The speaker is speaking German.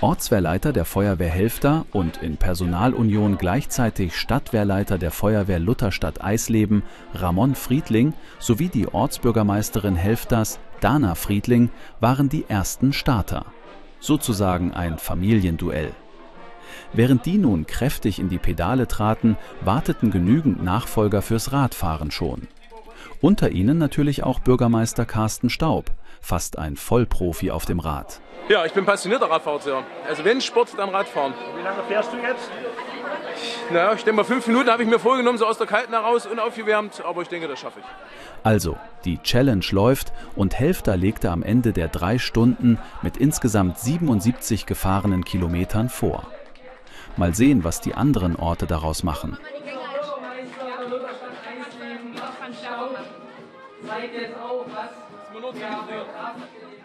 Ortswehrleiter der Feuerwehr Helfter und in Personalunion gleichzeitig Stadtwehrleiter der Feuerwehr Lutherstadt Eisleben, Ramon Friedling, sowie die Ortsbürgermeisterin Helfters, Dana Friedling, waren die ersten Starter. Sozusagen ein Familienduell. Während die nun kräftig in die Pedale traten, warteten genügend Nachfolger fürs Radfahren schon. Unter ihnen natürlich auch Bürgermeister Carsten Staub, fast ein Vollprofi auf dem Rad. Ja, ich bin passionierter Radfahrer. Also wenn Sport, dann Radfahren. Wie lange fährst du jetzt? Naja, ich denke mal 5 Minuten habe ich mir vorgenommen, so aus der Kalten heraus, unaufgewärmt, aber ich denke, das schaffe ich. Also, die Challenge läuft und Helfter legte am Ende der 3 Stunden mit insgesamt 77 gefahrenen Kilometern vor. Mal sehen, was die anderen Orte daraus machen. Seid jetzt auch was?